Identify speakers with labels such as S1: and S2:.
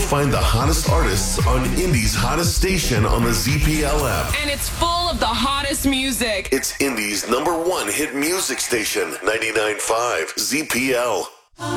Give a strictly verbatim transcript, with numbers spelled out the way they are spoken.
S1: find the hottest artists on Indie's hottest station on the Z P L app.
S2: And it's full of the hottest music.
S1: It's Indie's number one hit music station, ninety-nine point five Z P L.